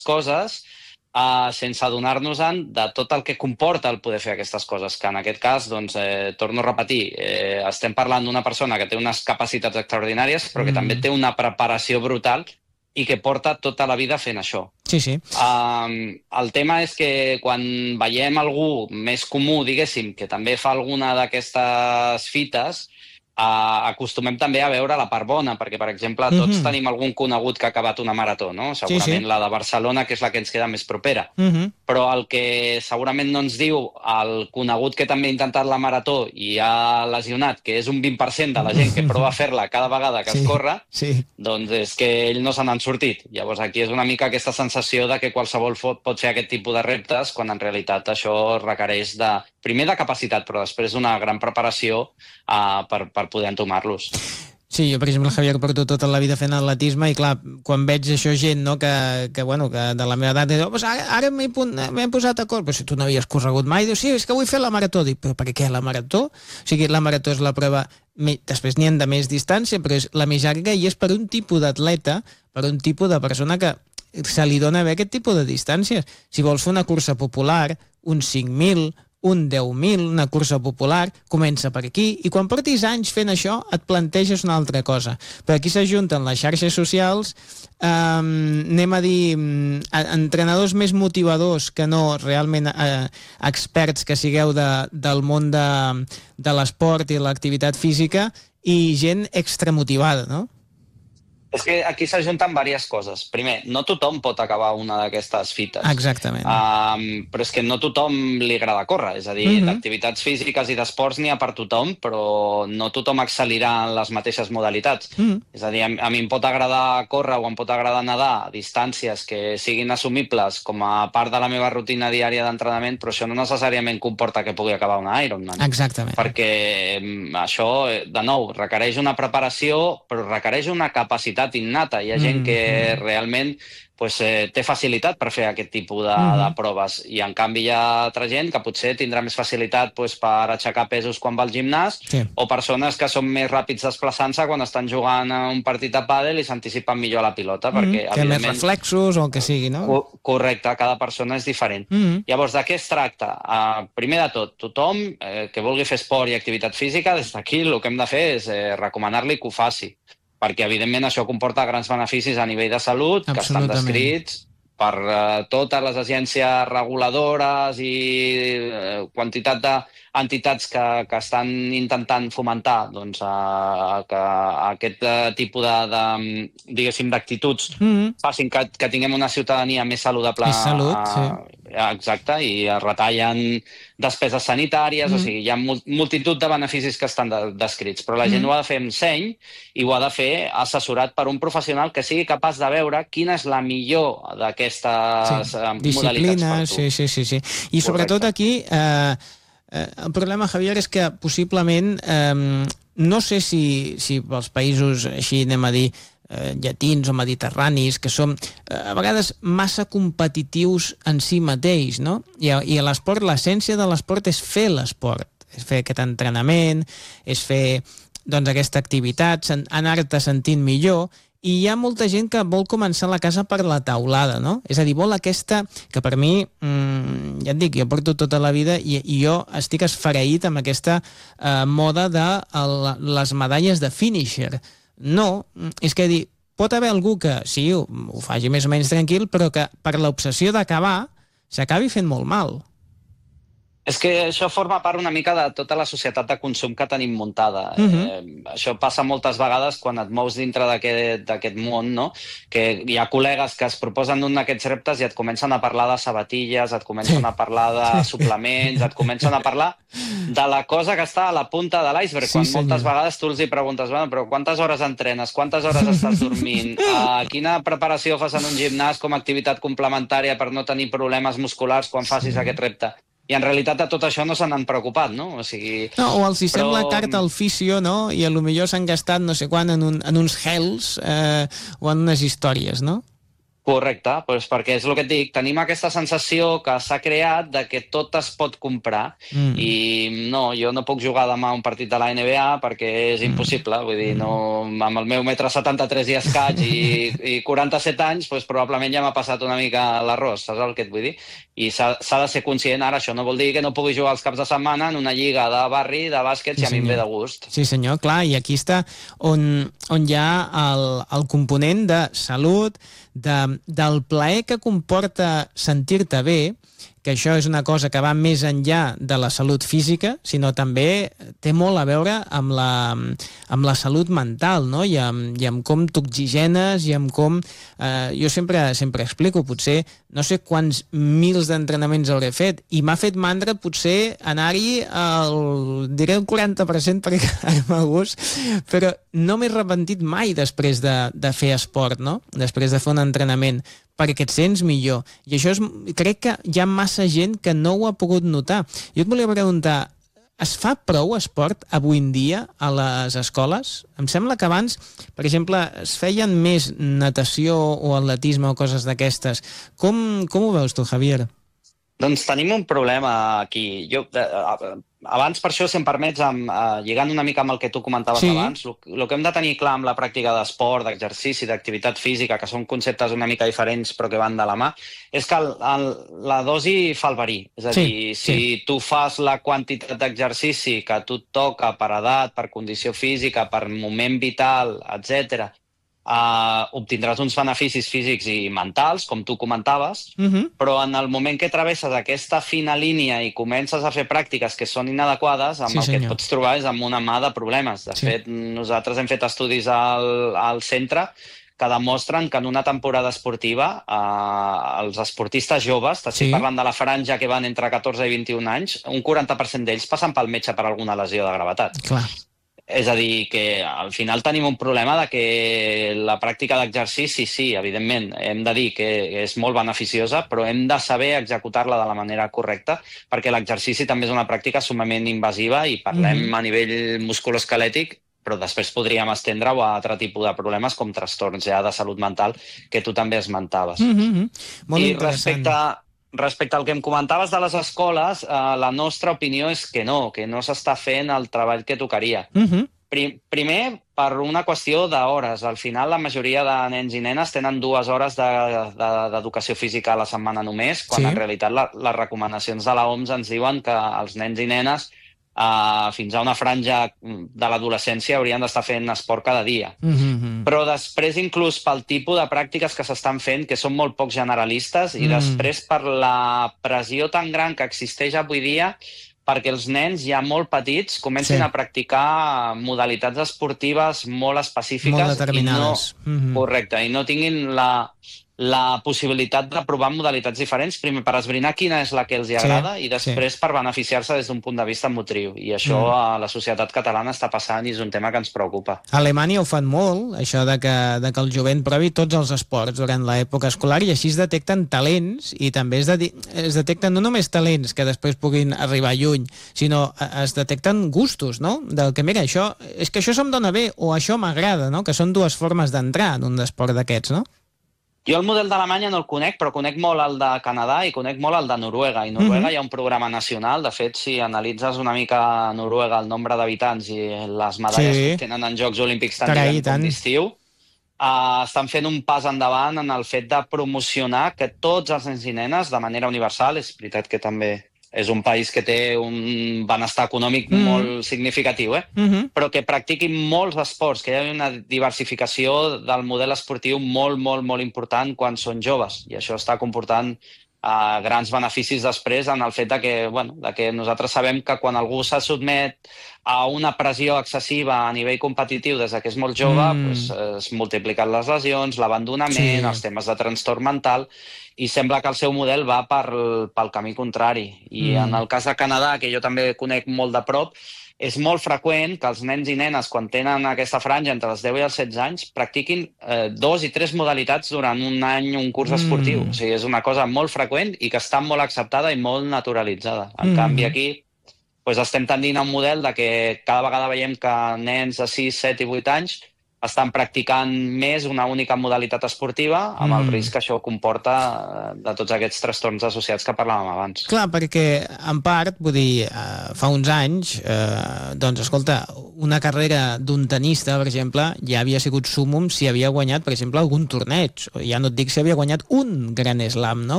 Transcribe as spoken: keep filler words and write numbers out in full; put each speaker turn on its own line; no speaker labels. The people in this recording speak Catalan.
coses Uh, sense adonar-nos-en de tot el que comporta el poder fer aquestes coses, que en aquest cas, doncs, eh, torno a repetir, eh, estem parlant d'una persona que té unes capacitats extraordinàries, però que mm. també té una preparació brutal i que porta tota la vida fent això.
Sí, sí.
Uh, el tema és que quan veiem algú més comú, diguéssim, que també fa alguna d'aquestes fites, Uh, acostumem també a veure la part bona, perquè, per exemple, tots mm-hmm. tenim algun conegut que ha acabat una marató, no? Segurament sí, sí. la de Barcelona, que és la que ens queda més propera. Mm-hmm. Però el que segurament no ens diu el conegut que també ha intentat la marató i ha lesionat, que és un vint per cent de la gent que prova a fer-la cada vegada que sí, es corre, sí. doncs és que ells no se n'han sortit. Llavors aquí és una mica aquesta sensació de que qualsevol pot fer aquest tipus de reptes, quan en realitat això requereix de, primer de capacitat, però després d'una gran preparació uh, per, per poder entomar-los.
Sí, jo, per exemple, Javier, porto tota la vida fent atletisme i, clar, quan veig això gent, no, que, que, bueno, que de la meva edat, diu, oh, pues ara, ara m'he posat a córrer, però si tu no havies corregut mai, diu, sí, és que vull fer la marató. Dic, però per què la marató? O sigui, la marató és la prova, després n'hi ha de més distància, però és la més llarga i és per un tipus d'atleta, per un tipus de persona que se li dona bé aquest tipus de distàncies. Si vols fer una cursa popular, uns cinc mil, un deu mil, una cursa popular, comença per aquí, i quan portis anys fent això et planteges una altra cosa. Però aquí s'ajunten les xarxes socials, eh, anem a dir, entrenadors més motivadors que no realment eh, experts que sigueu de, del món de, de l'esport i l'activitat física, i gent extramotivada, no?
És que aquí s'ajunten diverses coses. Primer, no tothom pot acabar una d'aquestes fites.
Exactament.
Um, però és que no tothom li agrada córrer. És a dir, mm-hmm. d'activitats físiques i d'esports n'hi ha per tothom, però no tothom excel·lirà en les mateixes modalitats. Mm-hmm. És a dir, a, a mi em pot agradar córrer o em pot agradar nedar a distàncies que siguin assumibles com a part de la meva rutina diària d'entrenament, però això no necessàriament comporta que pugui acabar una Ironman.
Exactament.
Perquè això, de nou, requereix una preparació, però requereix una capacitat innata. Hi ha gent que realment pues, eh, té facilitat per fer aquest tipus de, mm. de proves, i en canvi hi ha altra gent que potser tindrà més facilitat pues, per aixecar pesos quan va al gimnàs, sí. o persones que són més ràpids desplaçant-se quan estan jugant a un partit de pàdel i s'anticipen millor a la pilota, mm. perquè
té més reflexos o el que sigui, no?
Co correcte, cada persona és diferent. Mm. Llavors, de què es tracta? Uh, primer de tot, tothom eh, que vulgui fer esport i activitat física, des d'aquí el que hem de fer és eh, recomanar-li que ho faci, perquè, evidentment, això comporta grans beneficis a nivell de salut, que estan descrits per uh, totes les agències reguladores i uh, quantitat d'entitats que, que estan intentant fomentar doncs, uh, que aquest uh, tipus de, de, diguéssim, d'actituds mm-hmm. facin que, que tinguem una ciutadania més saludable.
Més salut, uh, sí.
Exacte, i es retallen despeses sanitàries, mm. o sigui, hi ha mul multitud de beneficis que estan de descrits, però la gent mm. ho ha de fer amb seny i ho ha de fer assessorat per un professional que sigui capaç de veure quina és la millor d'aquestes sí. modalitats per tu.
Sí, sí, sí, sí. I sobretot aquí, eh, eh, el problema, Javier, és que possiblement, eh, no sé si, si pels països, així anem a dir, Eh, llatins o mediterranis, que som eh, a vegades massa competitius en si mateix, no? I a, i a l'esport, l'essència de l'esport és fer l'esport, és fer aquest entrenament, és fer doncs, aquesta activitat, anar-te sentint millor, i hi ha molta gent que vol començar la casa per la taulada, no? És a dir, vol aquesta, que per mi, mmm, ja et dic, jo porto tota la vida i, i jo estic esfereït amb aquesta eh, moda de el, les medalles de finisher. No, és que dir, pot haver algú que sí, ho, ho faci més o menys tranquil, però que per l'obsessió d'acabar s'acabi fent molt mal.
És que això forma part una mica de tota la societat de consum que tenim muntada. Uh-huh. eh, això passa moltes vegades quan et mous dintre d'aquest món, no? Que hi ha col·legues que es proposen un d'aquests reptes i et comencen a parlar de sabatilles, et comencen a parlar de suplements, et comencen a parlar de la cosa que està a la punta de l'iceberg, sí, quan senyor. Moltes vegades tu els hi preguntes, bueno, però quantes hores entrenes, quantes hores estàs dormint, uh, quina preparació fas en un gimnàs com a activitat complementària per no tenir problemes musculars quan facis sí. aquest repte? I en realitat de tot això no se n'han preocupat, no? O sigui...
No, o els hi però... sembla carta al fisio, no? I potser s'han gastat no sé quan en, un, en uns gels eh, o en unes històries, no?
Correcte, doncs perquè és el que et dic, tenim aquesta sensació que s'ha creat de que tot es pot comprar
Mm.
i no, jo no puc jugar demà un partit de la N B A perquè és
Mm.
impossible, vull dir,
Mm.
no, amb el meu metre setanta-tres i escaig i, i quaranta-set anys, doncs probablement ja m'ha passat una mica l'arròs, saps el que et vull dir? I s'ha s'ha de ser conscient, ara això no vol dir que no pugui jugar els caps de setmana en una lliga de barri, de bàsquet,
Sí,
si a mi em ve
senyor.
de gust.
Sí, senyor, clar, i aquí està on, on hi ha el, el component de salut, de, del plaer que comporta sentir-te bé, que això és una cosa que va més enllà de la salut física, sinó també té molt a veure amb la, amb la salut mental, no? I amb, i amb com t'oxigenes i amb com... Eh, jo sempre, sempre explico, potser no sé quants mils d'entrenaments hauré fet, i m'ha fet mandra potser anar-hi al, diré el quaranta per cent perquè quedar-me a gust, però no m'he repentit mai després de, de fer esport, no? Després de fer un entrenament, perquè et sents millor. I això és, crec que hi ha massa gent que no ho ha pogut notar. Jo et volia preguntar, es fa prou esport avui en dia a les escoles? Em sembla que abans, per exemple, es feien més natació o atletisme o coses d'aquestes. Com, com ho veus tu, Javier?
Doncs tenim un problema aquí. Jo, eh, abans, per això, si em permets, amb, eh, lligant una mica amb el que tu comentaves
Sí.
abans, el que hem de tenir clar amb la pràctica d'esport, d'exercici, d'activitat física, que són conceptes una mica diferents però que van de la mà, és que el, el, la dosi fa el verí. És a
Sí,
dir, si
sí.
tu fas la quantitat d'exercici que a tu et toca per edat, per condició física, per moment vital, etcètera, Uh, obtindràs uns beneficis físics i mentals, com tu comentaves,
Uh-huh.
però en el moment que travesses aquesta fina línia i comences a fer pràctiques que són inadequades, amb
Sí,
el que et
senyor.
pots trobar és amb una mà de problemes. De
Sí.
fet, nosaltres hem fet estudis al, al centre que demostren que en una temporada esportiva eh, els esportistes joves, t'estic
Sí.
parlant de la franja que van entre catorze i vint-i-un anys, un quaranta per cent d'ells passen pel metge per alguna lesió de gravetat.
Clar.
És a dir, que al final tenim un problema de que la pràctica d'exercici, sí, evidentment, hem de dir que és molt beneficiosa, però hem de saber executar-la de la manera correcta, perquè l'exercici també és una pràctica sumament invasiva i parlem
Mhm.
a nivell musculoesquelètic, però després podríem estendre-ho a altre tipus de problemes com trastorns ja de salut mental, que tu també esmentaves.
Mhm. Molt
I
interessant.
respecte, respecte al que em comentaves de les escoles, eh, la nostra opinió és que no, que no s'està fent el treball que tocaria.
Mhm.
Pri- Primer, per una qüestió d'hores. Al final, la majoria de nens i nenes tenen dues hores de- de- d'educació física a la setmana només, quan
Sí.
en realitat la, les recomanacions de l'O M S ens diuen que els nens i nenes eh, fins a una franja de l'adolescència haurien d'estar fent esport cada dia.
Mhm.
Però després, inclús pel tipus de pràctiques que s'estan fent, que són molt poc generalistes, i
Mm.
després per la pressió tan gran que existeix avui dia perquè els nens ja molt petits comencin
Sí.
a practicar modalitats esportives molt específiques
Molt determinades.
i no,
Mhm.
correcte, i no tinguin la, la possibilitat de provar modalitats diferents, primer per esbrinar quina és la que els hi
Sí,
agrada i després per beneficiar-se des d'un punt de vista motriu. I això
Mm.
a la societat catalana està passant i és un tema que ens preocupa.
A Alemanya ho fan molt, això de que, de que el jovent provi tots els esports durant l'època escolar i així es detecten talents i també es, de, es detecten no només talents que després puguin arribar lluny, sinó es detecten gustos, no? Del que, mira, això, és que això se'm dona bé o això m'agrada, no? Que són dues formes d'entrar en un esport d'aquests, no?
Jo el model d'Alemanya no el conec, però conec molt el de Canadà i conec molt el de Noruega. I a Noruega
Mhm.
hi ha un programa nacional. De fet, si analitzes una mica a Noruega el nombre d'habitants i les medalles
Sí.
que tenen en Jocs Olímpics tant
Carai,
d'hivern
i tant.
com d'estiu, uh, estan fent un pas endavant en el fet de promocionar que tots els nens i nenes, de manera universal, és veritat que també és un país que té un benestar econòmic
Mhm.
molt significatiu, eh?
Mhm.
però que practiquin molts esports, que hi hagi una diversificació del model esportiu molt, molt, molt important quan són joves. I això està comportant uh, grans beneficis després en el fet de que, bueno, de que nosaltres sabem que quan algú se sotmet a una pressió excessiva a nivell competitiu des que és molt jove,
Mm.
pues, es multipliquen les lesions, l'abandonament,
Sí.
els temes de trastorn mental, i sembla que el seu model va per, pel camí contrari. I
Mm.
en el cas de Canadà, que jo també conec molt de prop, és molt freqüent que els nens i nenes, quan tenen aquesta franja entre els deu i els setze anys, practiquin eh, dos i tres modalitats durant un any, un curs
Mm.
esportiu. O sigui, és una cosa molt freqüent i que està molt acceptada i molt naturalitzada. En
Mm.
canvi, aquí pues, estem tendint a un model de que cada vegada veiem que nens de sis, set i vuit anys estan practicant més una única modalitat esportiva, amb el
Mm.
risc que això comporta eh, de tots aquests trastorns associats que parlàvem abans.
Clar, perquè en part, vull dir, eh, fa uns anys, eh, doncs escolta, una carrera d'un tenista, per exemple, ja havia sigut súmum si havia guanyat, per exemple, algun torneig. Ja no et dic si havia guanyat un Gran Slam, no?